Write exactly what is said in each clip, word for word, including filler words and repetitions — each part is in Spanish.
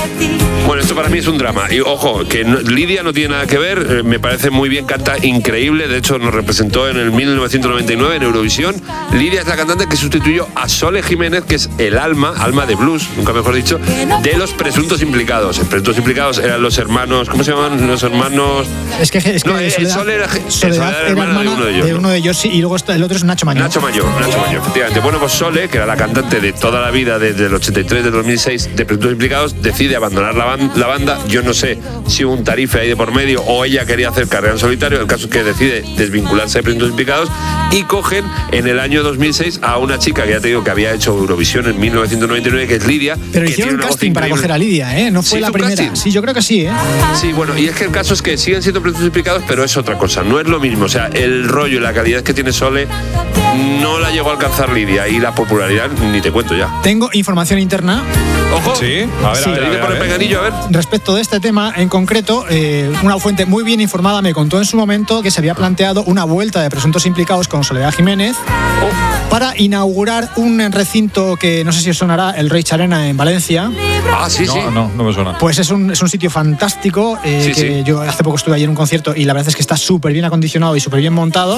Bueno, esto para mí es un drama. Y ojo, que no, Lidia no tiene nada que ver, eh, me parece muy bien, canta increíble. De hecho, nos representó en el mil novecientos noventa y nueve en Eurovisión. Lidia es la cantante que sustituyó a Sole Jiménez, que es el alma, alma de blues, nunca mejor dicho, de los presuntos implicados. Los presuntos implicados eran los hermanos, ¿cómo se llaman? Los hermanos... Es que, es que no, Soledad, Sole era, Soledad Soledad era hermana, hermana de uno de ellos. De ¿no? uno de ellos, sí, y luego está, el otro es Nacho Mañó. Nacho Mañó, Nacho Mañó, efectivamente. Bueno, pues Sole, que era la cantante de toda la vida desde el ochenta y tres, del dos mil seis, de Presuntos Implicados, decide abandonar la, ban- la banda. Yo no sé si hubo un tarife ahí de por medio o ella quería hacer carrera en solitario. El caso es que decide desvincularse de Presuntos Implicados y cogen en el año dos mil seis a una chica que ya te digo que había hecho Eurovisión en mil novecientos noventa y nueve, que es Lidia. Pero que hicieron un casting para coger a Lidia, ¿eh? No fue ¿Sí, la fue un primera. casting? Sí, yo creo que sí, ¿eh? Sí, bueno, y es que el caso es que siguen siendo Presuntos Implicados, pero es otra cosa, no es lo mismo. O sea, el rollo y la calidad que tiene Sole no la llegó a alcanzar Lidia, y la popularidad ni te cuento ya. Tengo información interna. Ojo, sí, a ver, Sí. a ver, a ver, por el a ver. peganillo, a ver. Respecto de este tema en concreto, eh, una fuente muy bien informada me contó en su momento que se había planteado una vuelta de Presuntos Implicados con Soledad Jiménez para inaugurar un recinto que no sé si os sonará, el Reich Arena en Valencia. Ah, sí, sí. No, no, no me suena. Pues es un, es un sitio fantástico, eh, Sí, que sí. yo hace poco estuve allí en un concierto y la verdad es que está súper bien acondicionado y súper bien montado.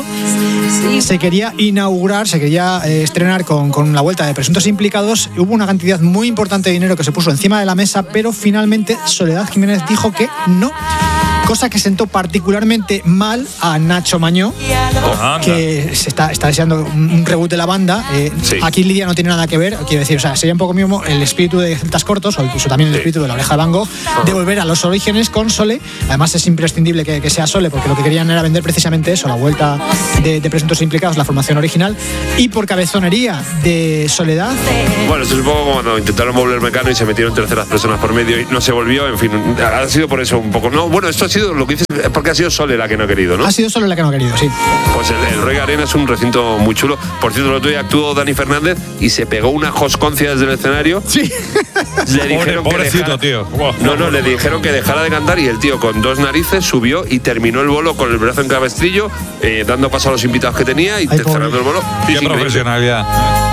Se quería inaugurar, se quería eh, estrenar con, con la vuelta de Presuntos Implicados. Hubo una cantidad muy importante de dinero que se puso encima de la mesa, pero finalmente Soledad Jiménez dijo que no. Cosa que sentó particularmente mal a Nacho Mañó, Anda. que se está, está deseando un, un reboot de la banda. Eh, Sí. Aquí Lidia no tiene nada que ver, quiero decir, o sea, sería un poco mismo el espíritu de Celtas Cortos, o incluso también el Sí. espíritu de La Oreja de Van Gogh, de volver a los orígenes con Sole. Además es imprescindible que, que sea Sole, porque lo que querían era vender precisamente eso, la vuelta de, de Presuntos Implicados, la formación original, y por cabezonería de Soledad. Bueno, esto es un poco como cuando intentaron volver Mecano y se metieron terceras personas por medio y no se volvió, en fin, ha sido por eso un poco. No, bueno, esto ha sido lo que dices, es porque ha sido Sole la que no ha querido, ¿no? Ha sido Sole la que no ha querido, sí. Pues el, el Roy Arena es un recinto muy chulo. Por cierto, el otro día actuó Dani Fernández y se pegó una josconcia desde el escenario. Sí. Le Pobre, dijeron que pobrecito, dejara- tío. Buah. No, no, le dijeron que dejara de cantar y el tío con dos narices subió y terminó el bolo con el brazo en cabestrillo, eh, dando paso a los invitados que tenía y Ay, cerrando pobre. el bolo. Qué Es increíble. profesionalidad.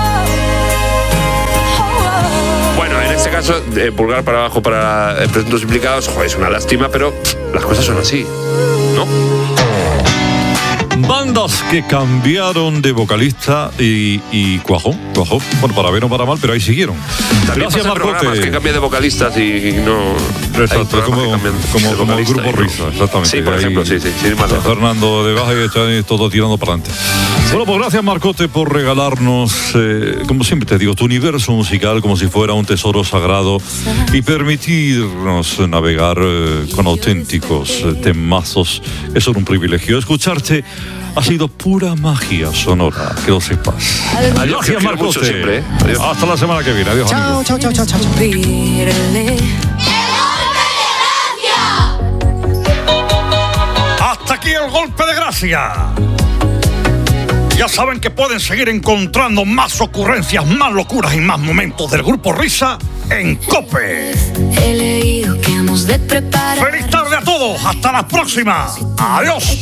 Bueno, en este caso, eh, pulgar para abajo para eh, Presuntos Implicados, joder, es una lástima, pero pff, las cosas son así, ¿no? Bandas que cambiaron de vocalista y, y cuajó, cuajó. Bueno, para bien o para mal, pero ahí siguieron. También Gracias, pasa en programas que Marcote. cambian de vocalistas y no... hay Exacto, programas como, que cambian como, de como el vocalista grupo y no. Risa, exactamente. Sí, por Ahí ejemplo, sí, sí, sí, más está lejos. Fernando de baja y están todo tirando para adelante. Bueno, pues gracias, Marcote, por regalarnos, eh, como siempre te digo, tu universo musical como si fuera un tesoro sagrado y permitirnos navegar eh, con auténticos eh, temazos. Eso es un privilegio. Escucharte ha sido pura magia sonora, que lo sepas. Adiós, que Gracias, os quiero mucho Marcote. siempre, ¿eh? Adiós. Hasta la semana que viene. Adiós, Chao, amigos. chao, chao, chao, chao. Hasta aquí el golpe de gracia. Ya saben que pueden seguir encontrando más ocurrencias, más locuras y más momentos del Grupo Risa en COPE. He leído que hemos de preparar. ¡Feliz tarde a todos! ¡Hasta la próxima! ¡Adiós!